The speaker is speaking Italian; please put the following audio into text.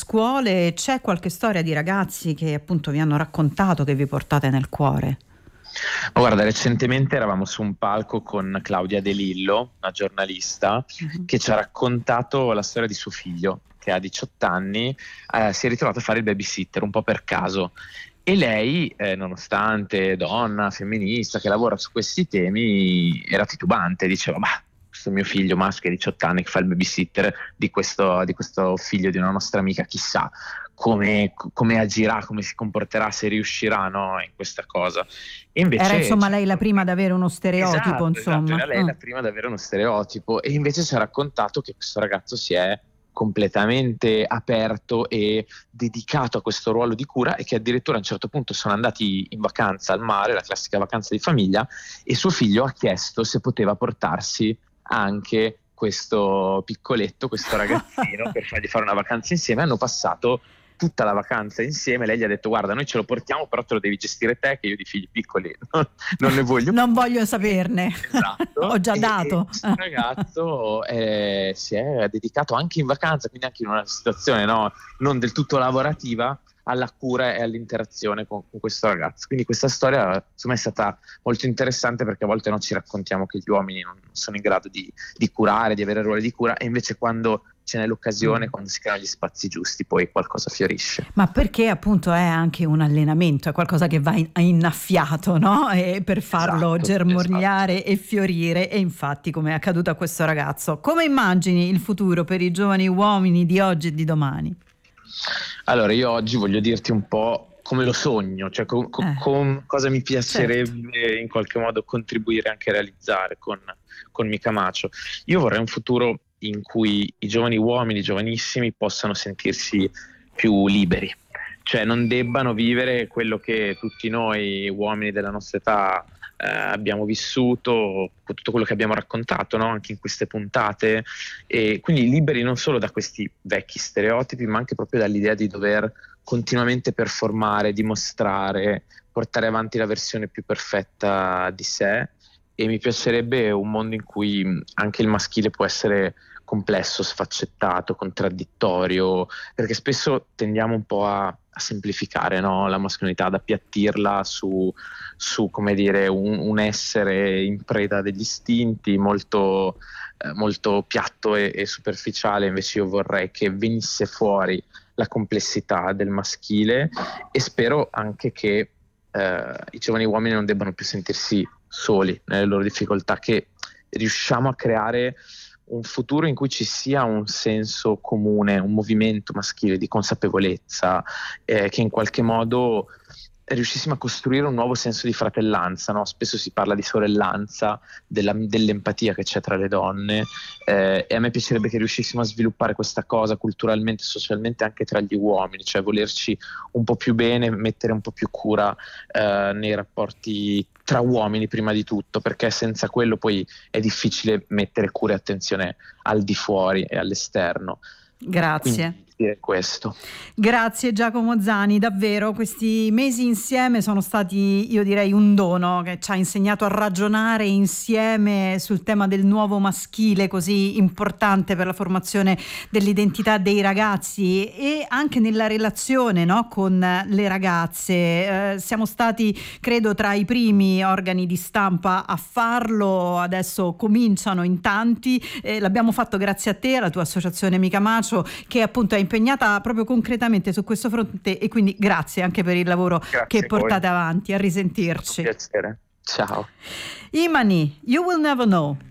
scuole. C'è qualche storia di ragazzi che appunto vi hanno raccontato, che vi portate nel cuore? Ma guarda, recentemente eravamo su un palco con Claudia De Lillo, una giornalista, che ci ha raccontato la storia di suo figlio, che ha 18 anni, si è ritrovato a fare il babysitter un po' per caso. E lei, nonostante donna, femminista, che lavora su questi temi, era titubante, diceva, ma questo mio figlio maschio di 18 anni che fa il babysitter di questo figlio di una nostra amica, chissà come agirà, come si comporterà, se riuscirà, no, in questa cosa. E invece Era insomma lei la prima ad avere uno stereotipo, esatto, era lei la prima ad avere uno stereotipo, e invece ci ha raccontato che questo ragazzo si è completamente aperto e dedicato a questo ruolo di cura, e che addirittura a un certo punto sono andati in vacanza al mare, la classica vacanza di famiglia, e suo figlio ha chiesto se poteva portarsi anche questo piccoletto, questo ragazzino, per fargli fare una vacanza insieme. Hanno passato tutta la vacanza insieme. Lei gli ha detto, guarda, noi ce lo portiamo, però te lo devi gestire te, che io di figli piccoli non ne voglio. Non voglio saperne. Esatto. Ho già dato. Questo ragazzo si è dedicato anche in vacanza, quindi anche in una situazione non del tutto lavorativa, alla cura e all'interazione con questo ragazzo. Quindi questa storia insomma è stata molto interessante, perché a volte ci raccontiamo che gli uomini non sono in grado di curare, di avere il ruolo di cura, e invece quando ce n'è l'occasione, quando si creano gli spazi giusti, poi qualcosa fiorisce. Ma perché appunto è anche un allenamento, è qualcosa che va innaffiato, no? E per farlo germogliare e fiorire, e infatti come è accaduto a questo ragazzo. Come immagini il futuro per i giovani uomini di oggi e di domani? Allora, io oggi voglio dirti un po' come lo sogno, cioè con cosa mi piacerebbe in qualche modo contribuire anche a realizzare con Mica Macio. Io vorrei un futuro in cui i giovani uomini, i giovanissimi, possano sentirsi più liberi, cioè non debbano vivere quello che tutti noi uomini della nostra età abbiamo vissuto, tutto quello che abbiamo raccontato, no? Anche in queste puntate, e quindi liberi non solo da questi vecchi stereotipi, ma anche proprio dall'idea di dover continuamente performare, dimostrare, portare avanti la versione più perfetta di sé. E mi piacerebbe un mondo in cui anche il maschile può essere complesso, sfaccettato, contraddittorio, perché spesso tendiamo un po' a semplificare, no? La mascolinità, ad appiattirla su come dire, un essere in preda degli istinti, molto piatto e superficiale. Invece io vorrei che venisse fuori la complessità del maschile, e spero anche che i giovani uomini non debbano più sentirsi soli nelle loro difficoltà, che riusciamo a creare un futuro in cui ci sia un senso comune, un movimento maschile di consapevolezza, che in qualche modo riuscissimo a costruire un nuovo senso di fratellanza, no? Spesso si parla di sorellanza, dell'empatia che c'è tra le donne, e a me piacerebbe che riuscissimo a sviluppare questa cosa culturalmente e socialmente anche tra gli uomini, cioè volerci un po' più bene, mettere un po' più cura nei rapporti tra uomini prima di tutto, perché senza quello poi è difficile mettere cura e attenzione al di fuori e all'esterno. Grazie. Quindi dire questo. Grazie Giacomo Zani, davvero questi mesi insieme sono stati, io direi, un dono che ci ha insegnato a ragionare insieme sul tema del nuovo maschile, così importante per la formazione dell'identità dei ragazzi e anche nella relazione, no, con le ragazze. Siamo stati, credo, tra i primi organi di stampa a farlo, adesso cominciano in tanti, l'abbiamo fatto grazie a te, alla tua associazione Mica Macio, che appunto è impegnata proprio concretamente su questo fronte, e quindi grazie anche per il lavoro che portate avanti. A risentirci. Un piacere. Ciao. Imani, You Will Never Know.